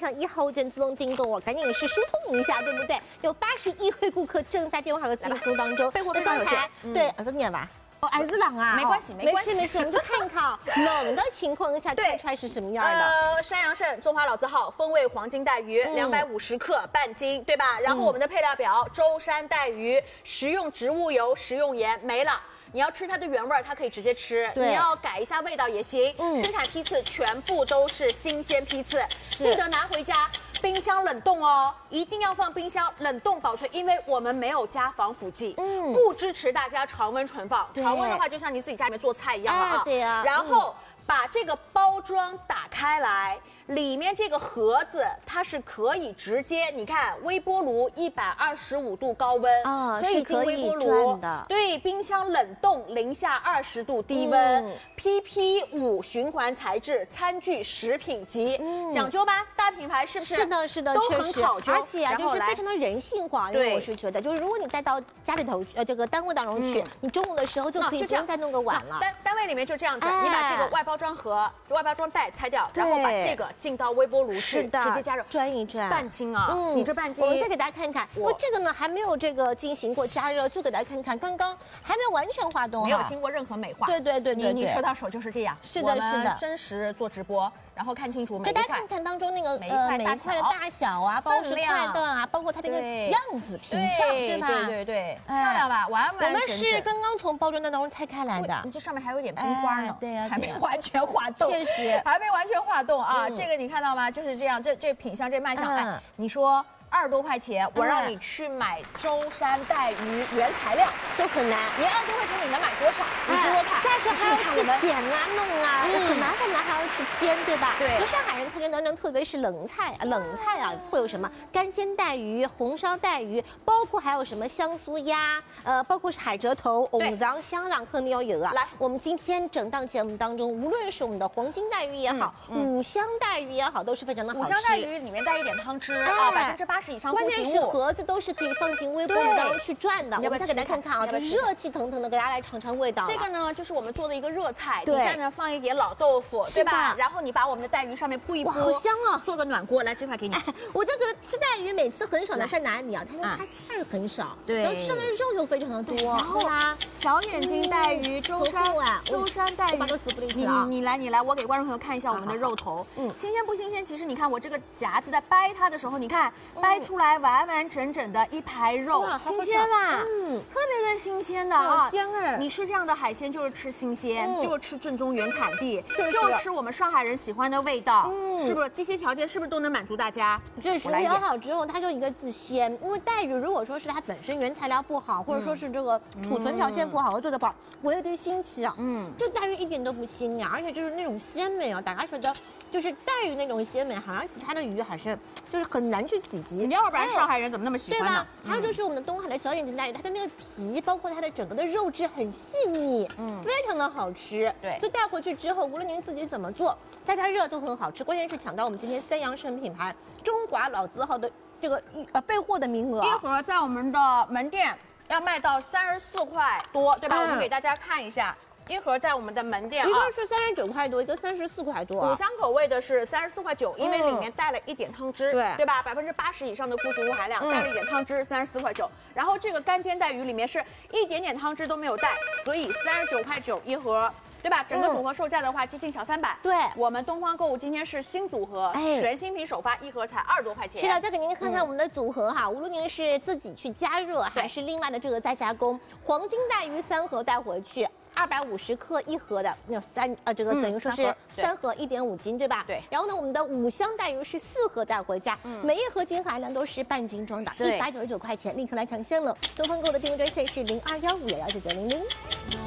上1号券自动订购哦，赶紧是疏通一下，对不对？有81位顾客正在电话的订购当中。 备货非常有限。 对，儿子念吧。哦，儿子朗啊， 没关系，没关系， 没事，我们就看一看啊，冷的情况下看出来是什么样的。 山阳盛中华老字号风味黄金带鱼，250克半斤，对吧？然后我们的配料表，舟山带鱼，食用植物油，食用盐没了。你要吃它的原味，它可以直接吃；你要改一下味道也行。生产批次全部都是新鲜批次，记得拿回家冰箱冷冻哦，一定要放冰箱冷冻保存，因为我们没有加防腐剂，不支持大家常温存放。常温的话，就像你自己家里面做菜一样了啊。 对呀。 然后把这个包装打开来。里面这个盒子它是可以直接，你看微波炉125度高温啊，可以进微波炉的，对，冰箱冷冻零下20度低温，PP5循环材质，餐具食品级，讲究吧？大品牌是不是？ 是的， 都很考究， 而且啊，就是非常的人性化。因为我是觉得，就是如果你带到家里头这个单位当中去，你中午的时候就可以不用再弄个碗了。 单位里面就这样子，你把这个外包装盒、外包装袋拆掉，然后把这个进到微波炉去，直接加热， 转一转， 半斤啊！你这半斤， 我们再给大家看看，我这个呢还没有这个进行过加热，就给大家看看，刚刚还没有完全化冻， 没有经过任何美化。 对， 你收到手就是这样。 是的， 真实做直播，然后看清楚每一块， 给大家看看当中那个每一块的大小啊，包括是块段啊，包括它这个样子、品相，对吧？ 对，漂亮吧？完整。 我们是刚刚从包装袋当中拆开来的， 你这上面还有点冰花呢， 对呀， 还没完全化冻， 确实还没完全化冻啊。这个你看到吗？就是这样，这品相这卖相，哎，你说20多块钱，我让你去买舟山带鱼原材料都很难， 你20多块钱你能买多少？你说说看。 再说还要去剪啊、弄啊，很麻烦的，还要去煎，对吧？ 对。 就上海人餐桌当中，特别是冷菜啊，会有什么干煎带鱼、红烧带鱼，包括还有什么香酥鸭，包括是海蜇头、藕脏、香港客牛油啊。 来， 我们今天整档节目当中，无论是我们的黄金带鱼也好，五香带鱼也好，都是非常的好吃。 五香带鱼里面带一点汤汁啊，80%以上。 关键是盒子都是可以放进微波炉当中去转的。我们再给大家看看啊，这热气腾腾的，给大家来尝尝味道。 这个呢，就是我们做的一个热菜，底下呢放一点老豆腐，对吧？然后你把我们的带鱼上面铺一铺， 好香啊！ 做个暖锅，来这块给你。 我就觉得吃带鱼每次很少的在哪里啊？它菜很少，对，然后上的肉又非常的多，对吧？ 小眼睛带鱼，舟山带鱼， 把都滋不进去了。 你来，我给观众朋友看一下我们的肉头，新鲜不新鲜？其实你看我这个夹子在掰它的时候，你看掰出来完完整整的一排肉，新鲜啦，特别的新鲜的啊！ 香哎！ 你吃这样的海鲜就是吃新鲜，就是吃正宗原产地，就是吃我们上海人喜欢的味道，是不是？这些条件是不是都能满足大家？ 就是调好之后，它就一个字鲜。因为带鱼如果说是它本身原材料不好，或者说是这个储存条件不好，做的不好，我有点新奇啊。这带鱼一点都不腥呀，而且就是那种鲜美啊，大家觉得就是带鱼那种鲜美，好像其他的鱼还是就是很难去企及。 要不然上海人怎么那么喜欢呢？ 对吧？还有就是我们的东海的小眼睛带鱼，它的那个皮，包括它的整个的肉质很细腻，非常的好吃。对，所以带回去之后，无论您自己怎么做，加热都很好吃。关键是抢到我们今天三阳盛品牌中华老字号的这个备货的名额， 一盒在我们的门店要卖到34块多，对吧？我们给大家看一下。一盒在我们的门店啊， 一个是39块多，一个34块多。 五香口味的是34块9，因为里面带了一点汤汁，对吧？80%以上的固形物含量，带了一点汤汁，34块9。然后这个干煎带鱼里面是一点点汤汁都没有带，所以39块9一盒。对吧？整个组合售价的话，接近小300。对，我们东方购物今天是新组合，全新品首发，一盒才20多块钱。 是的，再给您看看我们的组合哈，无论您是自己去加热，还是另外的这个再加工，黄金带鱼3盒带回去。250克一盒的，那这个等于说是3盒1.5斤，对吧？对。然后呢，我们的五香带鱼是4盒带回家，每一盒金含量都是半斤装的，199块钱，立刻来抢先了。东方购物的订购专线是0215119900。